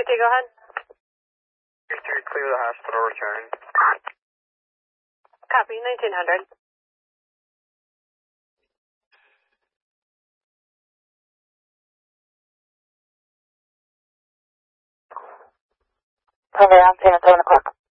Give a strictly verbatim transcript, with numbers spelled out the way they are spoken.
fifty, go ahead. two three, clear the hospital, return. Copy, nineteen hundred. Turn around, San seven o'clock.